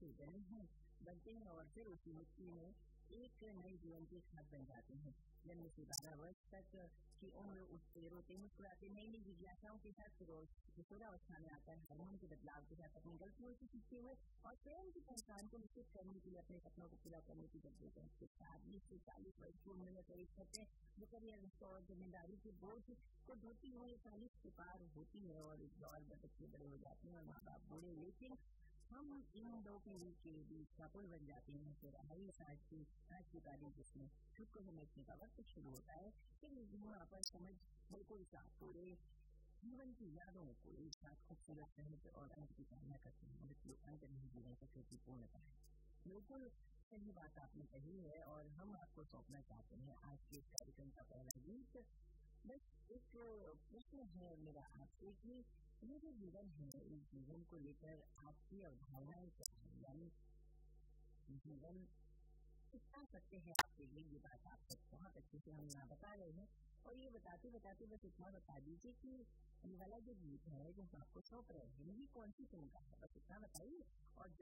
बनते हैं और फिर उसी मिट्टी में एक नए जीवन के खाद बन जाते हैं। जन्म से 12 वर्ष तक की उम्र उठते रोते मुस्कुराते नई नई जिज्ञासाओं के साथ किशोरावस्था में आता है। हार्मोन के बदलाव के साथ अपनी गलतियों से सीखते हुए और स्वयं की पहचान को निश्चित करने के लिए अपने सपनों को पूरा करने की जरूरत है। 20 से 40 वर्ष की उम्र में प्रवेश करते हैं जो करियर रिश्तों और जिम्मेदारी के बोझ को ढोती हुए 40 के पार होती है और इस दौर में बच्चे बड़े हो जाते हैं और माँ बाप बूढ़े, लेकिन हम इन दो पीढ़ी के बीच का पुल बन जाते हैं। फिर आज की तारीख जिसमें खुद को समझने का वक्त शुरू होता है। फिर वहाँ पर समझ बिल्कुल साफ पूरे जीवन की यादों को एक साथ खूबसूरत सहज और अंत की कामना करते हैं। मृत्यु अंत नहीं, जीवन का खेती पूर्णता है। बिल्कुल सही बात आपने कही है और हम आपको सौंपना चाहते हैं आज के कार्यक्रम का पहला गीत। बस एक प्रश्न है मेरा आपसे कि ये जो जीवन है, इस जीवन को लेकर आपकी अवधारणाएं क्या है? यानी जीवन कितना सत्य है आपके लिए, ये बात आप तक बहुत अच्छे से हम यहाँ बता रहे हैं। और ये बताते बताते बस इतना बता दीजिए कि ये वाला जो गीत है जो हम आपको सौंप रहे हैं ये कौन सी फिल्म का है, बस इतना बताइए। और